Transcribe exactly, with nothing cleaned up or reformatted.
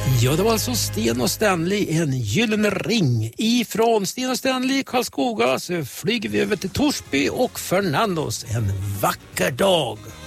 Ja, det var alltså Sten och Stanley, en gyllene ring. Ifrån Sten och Stanley i Karlskoga så flyger vi över till Torsby och Fernandos, en vacker dag.